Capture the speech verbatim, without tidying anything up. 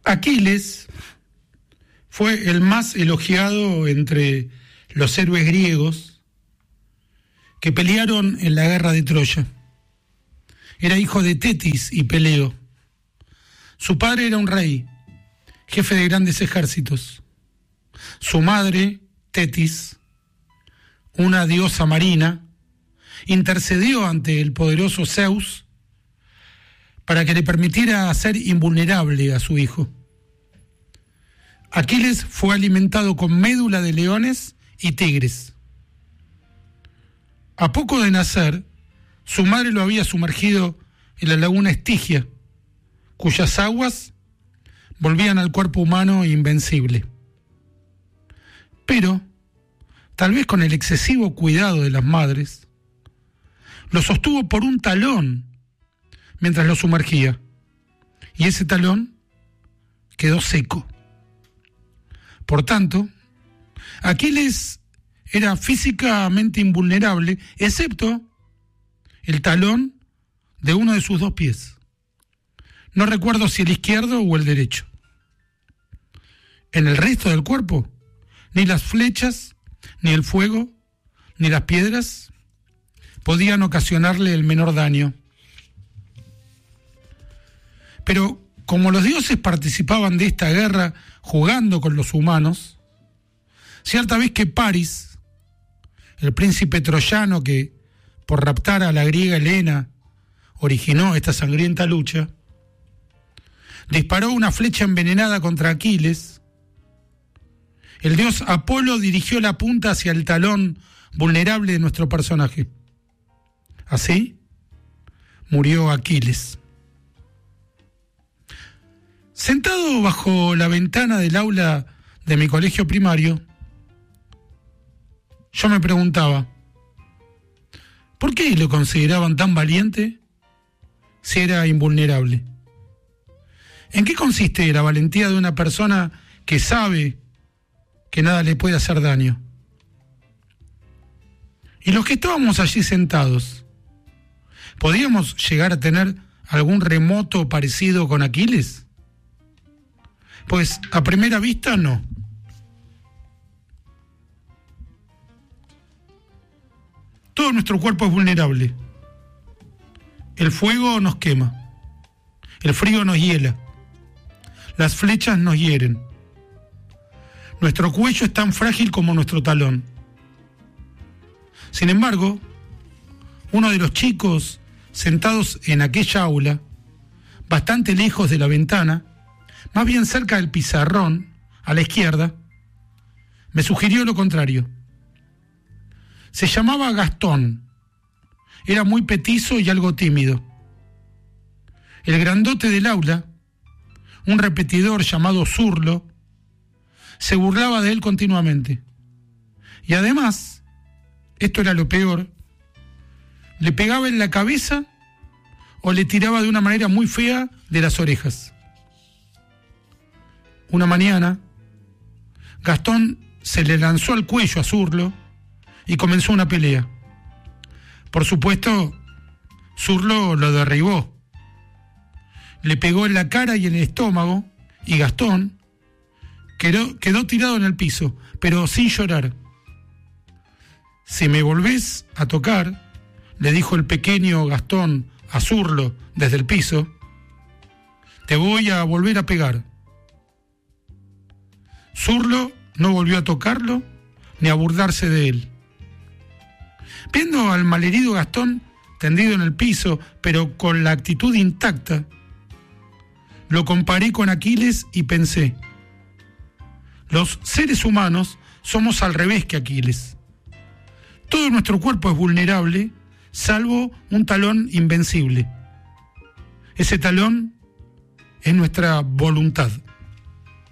Aquiles fue el más elogiado entre los héroes griegos que pelearon en la guerra de Troya. Era hijo de Tetis y Peleo. Su padre era un rey, jefe de grandes ejércitos. Su madre, Tetis, una diosa marina, intercedió ante el poderoso Zeus para que le permitiera ser invulnerable a su hijo. Aquiles fue alimentado con médula de leones y tigres. A poco de nacer, su madre lo había sumergido en la laguna Estigia, cuyas aguas volvían al cuerpo humano invencible. Pero, tal vez con el excesivo cuidado de las madres, lo sostuvo por un talón mientras lo sumergía, y ese talón quedó seco. Por tanto, Aquiles era físicamente invulnerable, excepto el talón de uno de sus dos pies. No recuerdo si el izquierdo o el derecho. En el resto del cuerpo, ni las flechas, ni el fuego, ni las piedras podían ocasionarle el menor daño. Pero como los dioses participaban de esta guerra jugando con los humanos, cierta vez que Paris, el príncipe troyano que por raptar a la griega Helena originó esta sangrienta lucha, disparó una flecha envenenada contra Aquiles, el dios Apolo dirigió la punta hacia el talón vulnerable de nuestro personaje. Así murió Aquiles. Sentado bajo la ventana del aula de mi colegio primario, yo me preguntaba, ¿por qué lo consideraban tan valiente si era invulnerable? ¿En qué consiste la valentía de una persona que sabe que nada le puede hacer daño? Y los que estábamos allí sentados, ¿podíamos llegar a tener algún remoto parecido con Aquiles? Pues a primera vista no. Todo nuestro cuerpo es vulnerable. El fuego nos quema. El frío nos hiela. Las flechas nos hieren. Nuestro cuello es tan frágil como nuestro talón. Sin embargo, uno de los chicos sentados en aquella aula, bastante lejos de la ventana, más bien cerca del pizarrón, a la izquierda, me sugirió lo contrario. Se llamaba Gastón. Era muy petizo y algo tímido. El grandote del aula, un repetidor llamado Zurlo, se burlaba de él continuamente. Y además, esto era lo peor, le pegaba en la cabeza o le tiraba de una manera muy fea de las orejas. Una mañana, Gastón se le lanzó al cuello a Zurlo y comenzó una pelea. Por supuesto, Zurlo lo derribó. Le pegó en la cara y en el estómago, y Gastón quedó, quedó tirado en el piso, pero sin llorar. Si me volvés a tocar, le dijo el pequeño Gastón a Zurlo desde el piso, te voy a volver a pegar. Zurlo no volvió a tocarlo ni a burlarse de él. Viendo al malherido Gastón tendido en el piso, pero con la actitud intacta, lo comparé con Aquiles y pensé, los seres humanos somos al revés que Aquiles. Todo nuestro cuerpo es vulnerable, salvo un talón invencible. Ese talón es nuestra voluntad.